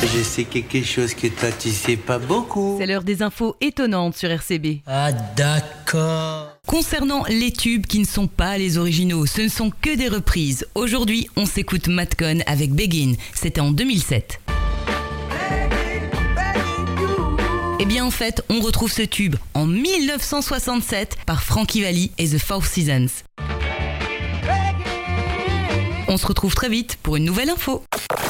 Je sais quelque chose que toi tu sais pas beaucoup. C'est l'heure des infos étonnantes sur RCB. Ah d'accord. Concernant les tubes qui ne sont pas les originaux, ce ne sont que des reprises. Aujourd'hui, on s'écoute Madcon avec Begin. C'était en 2007. Eh bien en fait, on retrouve ce tube en 1967 par Frankie Valli et The Four Seasons. On se retrouve très vite pour une nouvelle info.